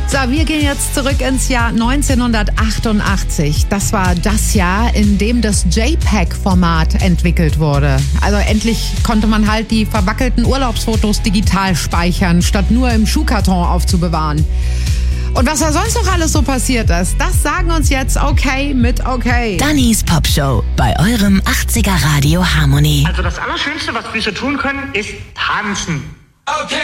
So, wir gehen jetzt zurück ins Jahr 1988. Das war das Jahr, in dem das JPEG-Format entwickelt wurde. Also endlich konnte man halt die verwackelten Urlaubsfotos digital speichern, statt nur im Schuhkarton aufzubewahren. Und was da sonst noch alles so passiert ist, das sagen uns jetzt Okay mit Okay. Dannys Popshow bei eurem 80er Radio Harmony. Also das Allerschönste, was wir so tun können, ist tanzen. Okay.